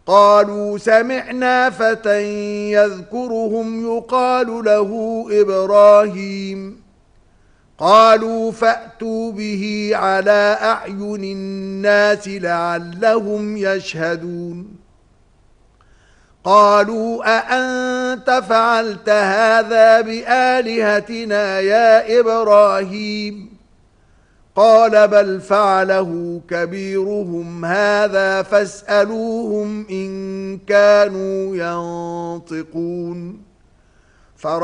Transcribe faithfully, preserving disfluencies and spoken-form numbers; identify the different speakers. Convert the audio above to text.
Speaker 1: قالوا سمعنا فتى يذكرهم يقال له إبراهيم قالوا فأتوا به على أعين الناس لعلهم يشهدون قالوا أأنت فعلت هذا بآلهتنا يا إبراهيم قال بل فعله كبيرهم هذا فاسألوهم إن كانوا ينطقون